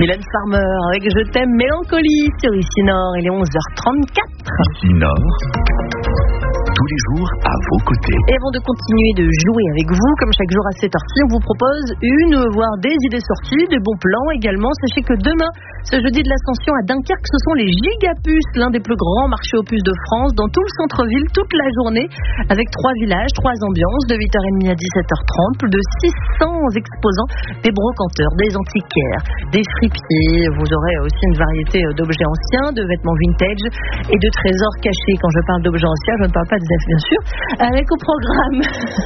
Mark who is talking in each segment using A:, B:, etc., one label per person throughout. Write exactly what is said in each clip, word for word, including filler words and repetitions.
A: Mylène Farmer avec Je t'aime mélancolie sur Ici Nord. Il est onze heures trente-quatre.
B: Ici Nord, tous les jours à vos côtés.
A: Et avant de continuer de jouer avec vous, comme chaque jour à cette heure-ci, on vous propose une, voire des idées sorties, des bons plans également. Sachez que demain, ce jeudi de l'Ascension à Dunkerque, ce sont les Gigapuces, l'un des plus grands marchés aux puces de France, dans tout le centre-ville, toute la journée, avec trois villages, trois ambiances, de huit heures trente à dix-sept heures trente, plus de six cents exposants, des brocanteurs, des antiquaires, des fripiers. Vous aurez aussi une variété d'objets anciens, de vêtements vintage et de trésors cachés. Quand je parle d'objets anciens, je ne parle pas des bien sûr, avec au programme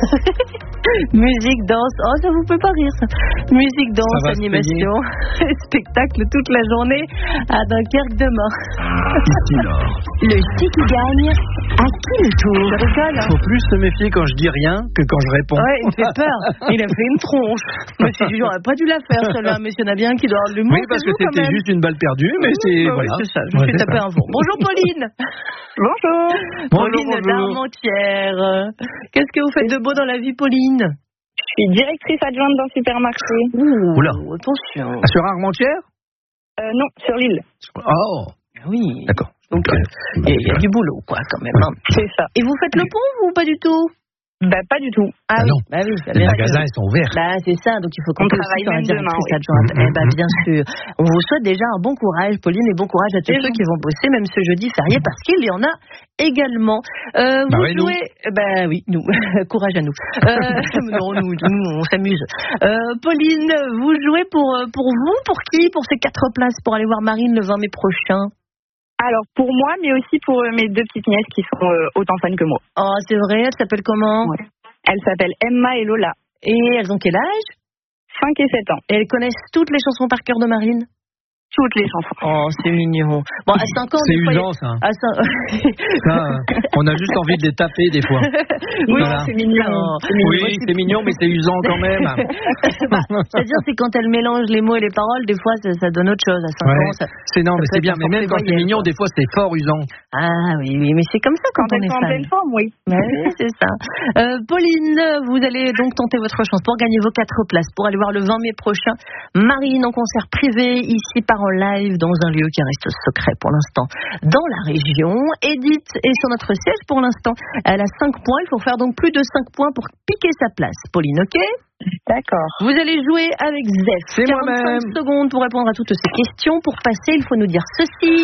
A: musique, danse, oh ça vous peut pas rire ça, musique, danse, animation, spectacle toute la journée à Dunkerque demain.
B: Ici Nord.
A: Le qui qui gagne, à qui le tour? Je rigole.
C: Faut plus se méfier quand je dis rien que quand je réponds.
A: Ouais, il me fait peur. Il a fait une tronche. Monsieur dit, j'aurais pas dû la faire celle-là, mais il y en a bien qui doit avoir de l'humour.
C: Oui, parce que c'était juste une balle perdue, mais
A: oui,
C: c'est
A: bah,
C: voilà.
A: Oui, c'est ça. Je me suis tapé un vent. Bonjour Pauline.
D: Bonjour.
A: Pauline
C: bonjour, bonjour.
A: d'Armentières. Qu'est-ce que vous faites de beau dans la vie, Pauline?
D: Je suis directrice adjointe d'un supermarché.
A: Ouh,
C: Oula.
A: attention.
C: Sur Armentières?
D: Euh, non, sur l'île.
C: Oh,
A: Oui.
C: d'accord.
A: Donc, il euh, y, y a du boulot, quoi, quand même. Hein.
D: C'est ça.
A: Et vous faites le pont ou pas du tout?
D: Bah, pas du tout.
A: Ah,
C: Ah
A: oui.
C: non.
A: Bah oui,
C: Les magasins, ils sont ouverts.
A: Bah, c'est ça, donc il faut qu'on
D: On travaille même demain, oui.
A: adjointe.
C: Mmh,
A: Eh bah,
C: mmh.
A: bien sûr. On vous souhaite déjà un bon courage, Pauline, et bon courage à tous
D: Et
A: ceux
D: vous.
A: qui vont bosser, même ce jeudi férié, parce qu'il y en a également. Euh,
C: Bah
A: vous
C: oui, nous.
A: jouez, bah oui, nous. Courage à nous. Euh, non, nous, nous, on s'amuse. Euh, Pauline, vous jouez pour, euh, pour vous, pour qui? Pour ces quatre places, pour aller voir Marine le vingt mai prochain?
D: Alors, pour moi, mais aussi pour euh, mes deux petites nièces qui sont euh, autant fans que moi.
A: Oh, c'est vrai, elle s'appelle comment?
D: Ouais. Elles s'appellent Emma et Lola,
A: Et elles ont quel âge?
D: cinq et sept ans.
A: Et elles connaissent toutes les chansons par cœur de Marine?
D: Toutes les chansons.
A: Oh, c'est mignon. Bon, à cinq ans,
C: C'est
A: des fois,
C: usant, ça.
A: à cinq...
C: Ça, euh, on a juste envie de les taper des fois.
A: Oui,
C: Voilà.
D: c'est mignon.
A: Non.
D: C'est mignon.
C: Oui, c'est mignon, mais c'est usant quand même.
A: Bah, c'est-à-dire, c'est quand elle mélange les mots et les paroles, des fois, ça, ça donne autre chose. À cinq
C: Ouais.
A: ans, ça...
C: C'est non,
A: ça
C: mais
A: peut
C: c'est
A: être
C: bien.
A: un
C: Mais même
A: forfait
C: quand c'est
A: voyelle,
C: mignon,
A: quoi.
C: des fois, c'est fort usant.
A: Ah oui, oui, mais c'est comme ça quand,
D: Quand
A: on
D: elles
A: est
D: sont en
A: fan.
D: pleine forme, oui.
A: Ouais, oui, c'est ça. Euh, Pauline, vous allez donc tenter votre chance pour gagner vos quatre places pour aller voir le vingt mai prochain Marine en concert privé, ici par en live, dans un lieu qui reste secret pour l'instant dans la région. Edith est sur notre siège pour l'instant. Elle a cinq points. Il faut faire donc plus de cinq points pour piquer sa place. Pauline, ok?
D: D'accord.
A: Vous allez jouer avec Zef.
C: C'est
A: quarante-cinq
C: moi-même.
A: secondes pour répondre à toutes ces questions. Pour passer, il faut nous dire ceci.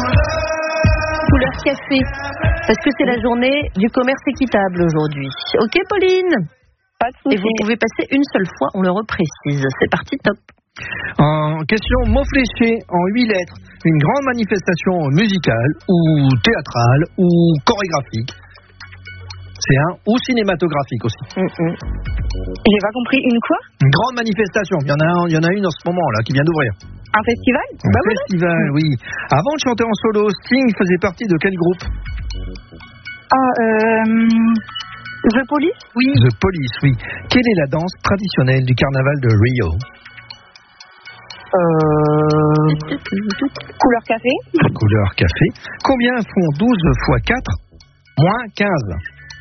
A: Couleur café. Parce que c'est la journée du commerce équitable aujourd'hui. Ok, Pauline?
D: Pas de
A: Et
D: soucis.
A: vous pouvez passer une seule fois, on le reprécise. C'est parti, top.
C: En question, mot fléché en huit lettres. Une grande manifestation musicale ou théâtrale ou chorégraphique. C'est un ou cinématographique aussi.
A: Mm-mm.
D: J'ai pas compris. Une quoi?
C: Une grande manifestation. Il y en a, un- il y en a une en ce moment là qui vient d'ouvrir.
D: Un festival?
C: Un
D: Bah voilà.
C: festival, oui. Avant de chanter en solo, Sting faisait partie de quel groupe?
D: Ah, euh... The Police?
A: Oui.
C: The Police, oui. Quelle est la danse traditionnelle du carnaval de Rio?
D: Euh... Couleur café?
C: Couleur café. Combien font douze fois quatre moins quinze?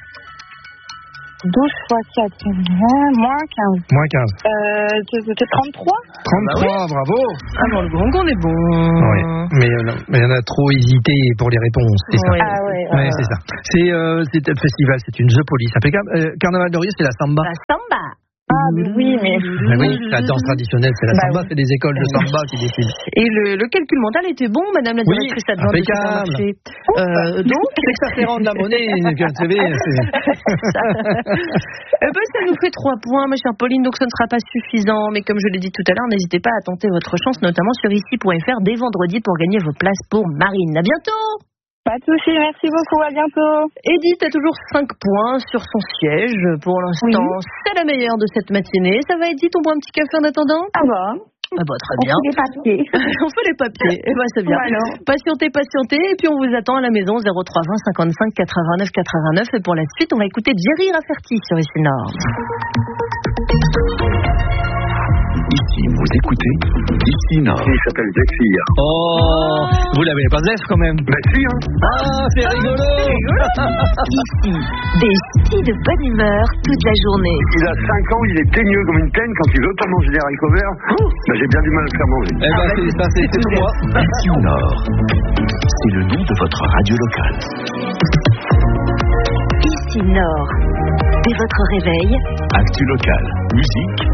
D: douze fois quatre, moins quinze.
C: Moins quinze.
D: Euh, c'est trente-trois?
C: trente-trois, bravo.
A: Ah bon, le gong, on est bon.
C: Oui, mais il y en a- mais il y en a trop hésité pour les réponses, c'est ça.
A: Ouais.
D: Ah ouais.
C: Ouais,
D: euh,
C: c'est ça. C'est euh, c'est le festival, c'est une The Police. Impeccable. Euh, Carnaval de Rio, c'est la samba.
A: La samba.
D: Ah, mais oui, mais...
C: Mais oui, la danse traditionnelle, c'est la
D: Bah
C: samba,
D: oui.
C: c'est des écoles de samba qui décident.
A: Et le, le calcul mental était bon, madame la
C: Oui,
A: directrice adjointe du
C: impeccable.
A: supermarché. Euh, donc,
C: C'est que ça fait rendre la monnaie, vous savez, c'est-
A: eh ben, ça nous fait trois points, ma chère Pauline, donc ce ne sera pas suffisant. Mais comme je l'ai dit tout à l'heure, n'hésitez pas à tenter votre chance, notamment sur ici point f r dès vendredi pour gagner vos places pour Marine. À bientôt.
D: Pas de soucis, merci beaucoup, à bientôt.
A: Edith a toujours cinq points sur son siège. Pour l'instant, c'est la meilleure de cette matinée. Ça va, Edith, on boit un petit café en attendant?
D: Ah bah,
A: Ah bah, très
D: on
A: bien.
D: fait des papiers.
A: On fait les papiers. Eh ben, c'est bien.
D: Voilà.
A: Patientez, patientez. Et puis, on vous attend à la maison zéro trois vingt cinquante-cinq quatre-vingt-neuf quatre-vingt-neuf. Et pour la suite, on va écouter Jerry Rafferty sur Ici Nord.
B: Ici Ici, vous écoutez Ici Nord.
E: Il s'appelle Zephyr.
C: Oh, vous l'avez pas Zef quand même.
E: Bah si, hein.
C: Ah, c'est rigolo.
F: Ici, des sties de bonne humeur toute la journée.
E: Il a cinq ans, il est teigneux comme une teigne. Quand il veut pas manger des haricots verts, oh, bah, j'ai bien du mal à le faire manger.
C: Eh ben, c'est ça, c'est c'est pour moi.
B: Ici Nord. C'est le nom de votre radio locale.
F: Ici Nord. Dès votre réveil,
B: Actu locale, musique.